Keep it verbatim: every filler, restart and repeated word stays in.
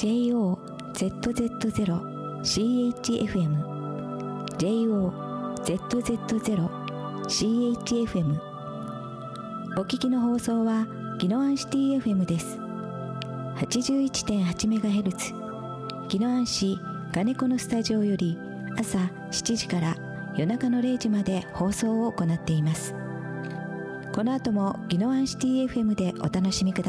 ジェイオーゼットゼットゼロシーエイチエフエム ジェイオーゼットゼットゼロシーエイチエフエム お聞きの放送は宜野湾シティ エフエム です。 はちじゅういってんはちメガヘルツ 宜野湾市金子のスタジオより朝しちじから夜中のれいじまで放送を行っています。この後も宜野湾シティ エフエム でお楽しみください。